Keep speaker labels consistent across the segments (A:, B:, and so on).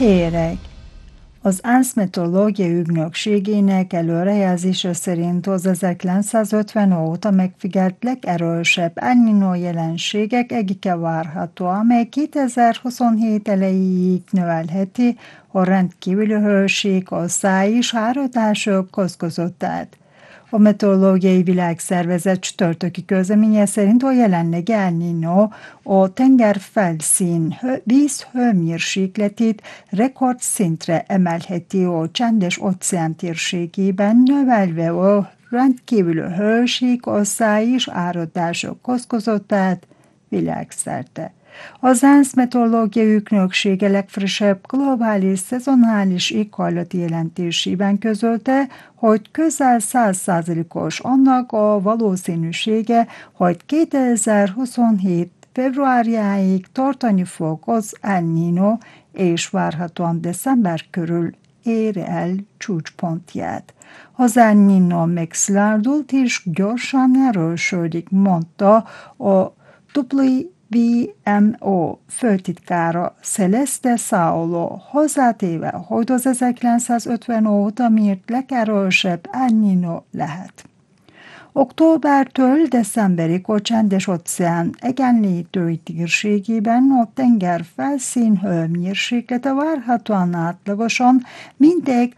A: Hírek. Az ENSZ meteorológiai ügynökségének előrejelzése szerint az 1950 óta megfigyelt legerősebb El Niño jelenségek egyike várható, amely 2027 elejéig növelheti a rendkívüli hőség és áradások között. A Meteorológiai Világszervezet csütörtöki közleménye szerint a jelenlegi El Niño a tengerfelszín vízhőmérsékletét rekordszintre emelheti a Csendes-óceán térségében, növelve a rendkívüli hőség, és áradások közöttát világszerte. Az ENSZ meteorológiai ügynöksége legfrissebb globális szezonális éghajlati jelentésében közölte, hogy közel 100%-os annak a valószínűsége, hogy 2027 februárjáig tartani fog az El Niño, és várhatóan december körül ér el csúcspontját. Az El Niño megszilárdult és gyorsan erősödik, mondta a WMO főtitkára Celeste Saulo, hozzátéve, hogy az 1950 óta mért legerősebb El Niño lehet. Októbertől decemberig a Csendes-óceán egyenlítői térségében a tenger felszín hőmérséklete várhatóan átlagosan mintegy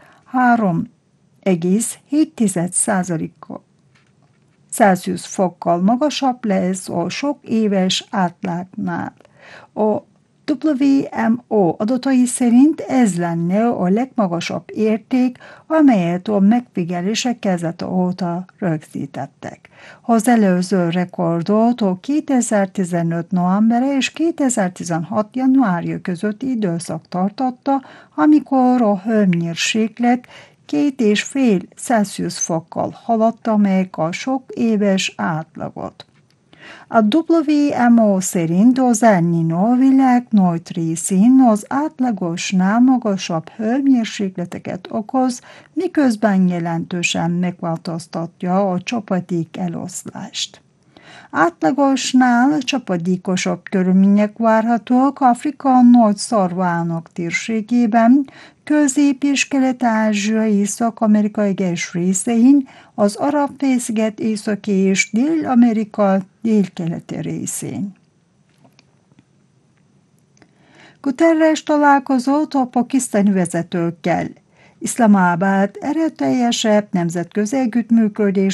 A: 3,7% Celsius fokkal magasabb lesz a sok éves átlagnál. A WMO adatai szerint ez lenne a legmagasabb érték, amelyet a megfigyelések kezdete óta rögzítettek. Az előző rekordot a 2015 novembere és 2016 januárja közötti időszak tartotta, amikor a hőmérséklet 2,5 Celsius fokkal haladta meg a sok éves átlagot. A WMO szerint az El Niño világ nagy részén az átlagosnál magasabb hőmérsékleteket okoz, miközben jelentősen megváltoztatja a csapadék eloszlást. Átlagosnál csapadékosabb körülmények várhatóak Afrika nagy szarvának térségében, Közép- és Kelet-Ázsia, Észak-Amerika egyes részein, az Arab-félsziget északi és Dél-Amerika délkeleti részén. Guterres találkozott a pakisztáni vezetőkkel. Iszlamabad erőteljesebb nemzetközi együttműködés